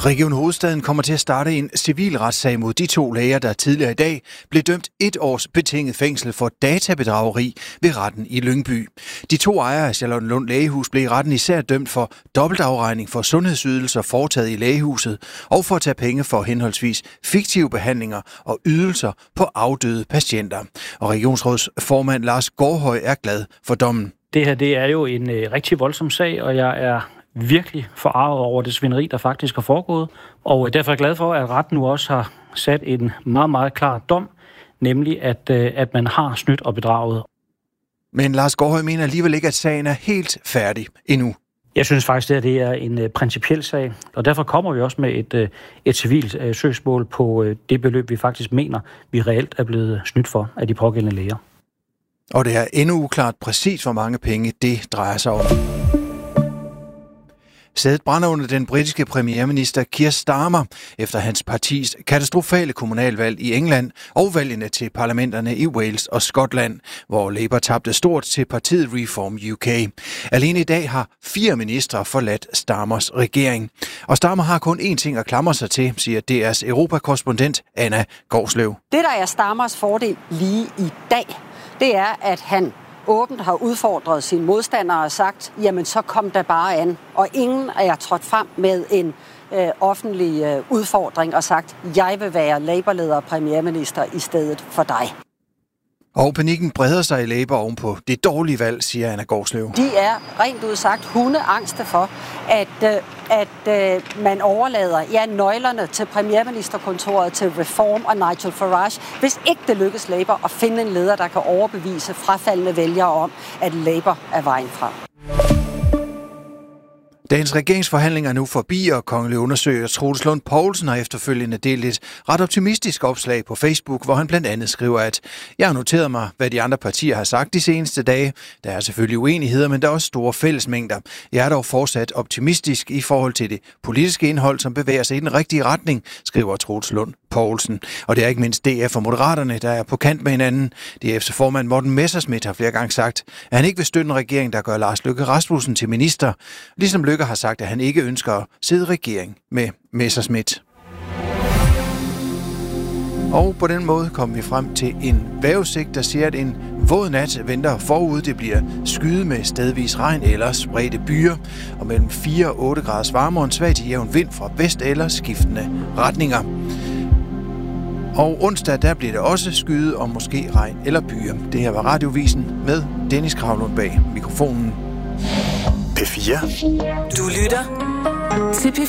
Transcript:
Region Hovedstaden kommer til at starte en civil retssag mod de 2 læger, der tidligere i dag blev dømt 1 års betinget fængsel for databedrageri ved retten i Lyngby. De 2 ejere af Charlottenlund Lægehus blev i retten især dømt for dobbeltafregning for sundhedsydelser foretaget i lægehuset og for at tage penge for henholdsvis fiktive behandlinger og ydelser på afdøde patienter. Og regionsrådsformand Lars Gårdhøj er glad for dommen. Det her, det er jo en rigtig voldsom sag, og jeg er virkelig forarvet over det svineri, der faktisk er foregået. Og derfor er jeg glad for, at retten nu også har sat en meget, meget klar dom, nemlig at man har snydt og bedraget. Men Lars Gårdhøj mener alligevel ikke, at sagen er helt færdig endnu. Jeg synes faktisk, at det er en principiel sag, og derfor kommer vi også med et civilt søgsmål på det beløb, vi faktisk mener, vi reelt er blevet snydt for af de pågældende læger. Og det er endnu uklart præcis, hvor mange penge det drejer sig om. Sædet brænder under den britiske premierminister Keir Starmer efter hans partis katastrofale kommunalvalg i England og valgene til parlamenterne i Wales og Skotland, hvor Labour tabte stort til partiet Reform UK. Alene i dag har 4 ministre forladt Starmers regering. Og Starmer har kun én ting at klamre sig til, siger DR's Europakorrespondent Anna Gårdsløv. Det, der er Starmers fordel lige i dag, det er, at han åbent har udfordret sine modstandere og sagt, jamen så kom der bare an. Og ingen er trådt frem med en offentlig udfordring og sagt, jeg vil være Labour-leder og premierminister i stedet for dig. Og panikken breder sig i Labour ovenpå det dårlige valg, siger Anna Gårdsløv. De er rent udsagt hundeangste for, at man overlader nøglerne til premierministerkontoret til Reform og Nigel Farage, hvis ikke det lykkes Labour at finde en leder, der kan overbevise frafaldende vælgere om, at Labour er vejen frem. Dagens regeringsforhandlinger er nu forbi, og kongelig undersøger Troels Lund Poulsen har efterfølgende delt et ret optimistisk opslag på Facebook, hvor han blandt andet skriver, at jeg har noteret mig, hvad de andre partier har sagt de seneste dage. Der er selvfølgelig uenigheder, men der er også store fællesmængder. Jeg er dog fortsat optimistisk i forhold til det politiske indhold, som bevæger sig i den rigtige retning, skriver Troels Lund Poulsen. Og det er ikke mindst DF og Moderaterne, der er på kant med hinanden. DF's formand Morten Messerschmidt har flere gange sagt, at han ikke vil støtte en regering, der gør Lars Løkke Rasmussen til minister, ligesom Løkke har sagt, at han ikke ønsker at sidde i regering med Messerschmidt. Og på den måde kommer vi frem til en vejrudsigt, der siger, at en våd nat venter forud. Det bliver skyet med stedvis regn eller spredte byer, og mellem 4 og 8 graders varme og en svag til jævn vind fra vest eller skiftende retninger. Og onsdag, der bliver det også skyet og måske regn eller byer. Det her var Radiovisen med Dennis Kravlund bag mikrofonen. P4. Du lytter til P4.